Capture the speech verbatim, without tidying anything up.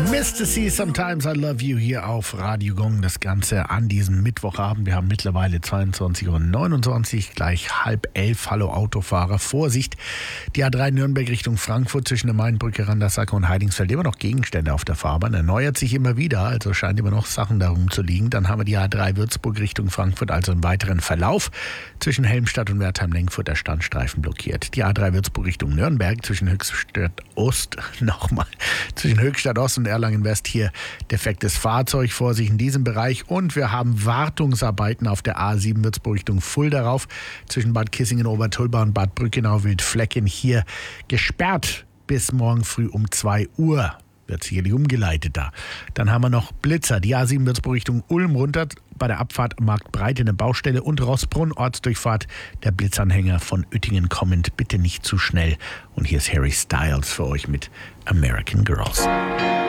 Mister C, Sometimes I Love You hier auf Radio Gong. Das Ganze an diesem Mittwochabend. Wir haben mittlerweile zweiundzwanzig Uhr neunundzwanzig, gleich halb elf. Hallo Autofahrer, Vorsicht. Die A drei Nürnberg Richtung Frankfurt zwischen der Mainbrücke, Randersacker und Heidingsfeld. Immer noch Gegenstände auf der Fahrbahn. Erneuert sich immer wieder, also scheint immer noch Sachen darum zu liegen. Dann haben wir die A drei Würzburg Richtung Frankfurt, also einen weiteren Verlauf. Zwischen Helmstadt und Wertheim-Lenkfurt der Standstreifen blockiert. Die A drei Würzburg Richtung Nürnberg zwischen Höchstadt Ost, nochmal, zwischen Höchstadt Ost und Erlangen West hier defektes Fahrzeug, Vorsicht in diesem Bereich. Und wir haben Wartungsarbeiten auf der A sieben Würzburg Richtung Fulda rauf. Zwischen Bad Kissingen, Obertulba und Bad Brückenau Wildflecken hier gesperrt bis morgen früh um zwei Uhr. Wird sicherlich umgeleitet da. Dann haben wir noch Blitzer, die A sieben Würzburg Richtung Ulm runter, bei der Abfahrt Marktbreite eine Baustelle und Rossbrunn, Ortsdurchfahrt, der Blitzanhänger von Uettingen kommend, bitte nicht zu schnell. Und hier ist Harry Styles für euch mit American Girls.